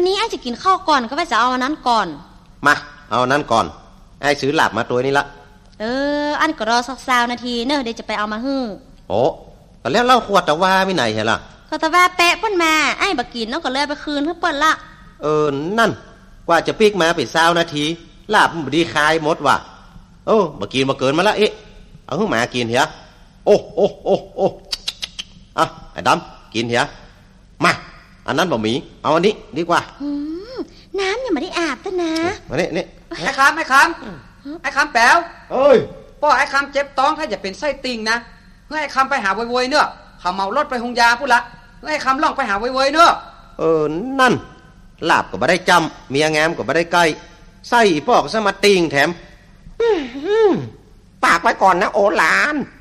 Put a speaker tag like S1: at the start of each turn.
S1: นี้ไอ้จะกินข้าวก่อนก็ว่าจะเอาอันนั้นก่อน
S2: มาเอาอันนั้นก่อนไอ้ซื้อหลาบมาตัวนี้ละ
S1: อันก็รอสัก20 นาทีเนอะเดี๋ยวจะไปเอามาฮื้อ
S2: โอ้แต่แล้วเล่าขวดตะว่าไม่ไหนเหรอล่ะ
S1: ก็ตะว่าแปะเปิ้นมาไอ้บักกินน้องก็เลยไปคืนให้เปิ้นละ
S2: นั่นกว่าจะปีกมาไป20 นาทีลาบมันดีคายหมดว่ะบักกินมาเกินมาละเอาขึ้นมากินเถอะโอ้อ่ะไอ้ดำกินเถอะมาอันนั้นบะหมี่เอาอันนี้ดีกว่า
S1: น้ำยังไม่ได้อาบตั้งนะ
S2: มานี่
S3: ไอ้คำแป๋วป้อไอ้คำเจ็บท้องถ้าจะเป็นไส้ติ่งนะเพื่อไอ้คำไปหาโวยเนอะเขาเมารถไปหงยาพูดละเพื่อไอ้คำล่องไปหาโวยเนอะ
S2: นั่นลาบก็บ่ได้จำเมียแงมก็บ่ได้ใกล้ไส้ปอกซะมาติ่งแถม
S4: ปากไว้ก่อนนะโอหลาน